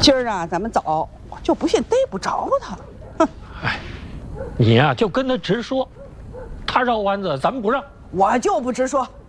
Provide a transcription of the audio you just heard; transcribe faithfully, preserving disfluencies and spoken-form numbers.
今儿啊，咱们走，我就不信逮不着他。哼！ 哎，你呀、啊、就跟他直说，他绕弯子，咱们不让。 我就不直说。